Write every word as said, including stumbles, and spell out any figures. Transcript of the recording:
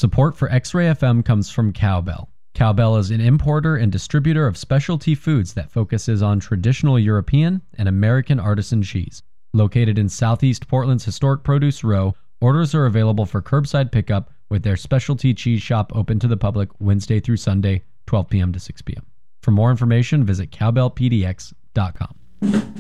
Support for X-Ray F M comes from Cowbell. Cowbell is an importer and distributor of specialty foods that focuses on traditional European and American artisan cheese. Located in Southeast Portland's historic Produce Row, orders are available for curbside pickup with their specialty cheese shop open to the public Wednesday through Sunday, twelve p.m. to six p.m. For more information, visit cowbell p d x dot com.